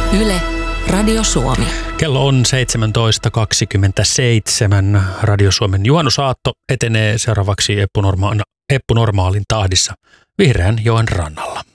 Yle, Radio Suomi. Kello on 17.27. Radio Suomen juhannusaatto etenee seuraavaksi Eppu Normaalin tahdissa Vihreän joen rannalla.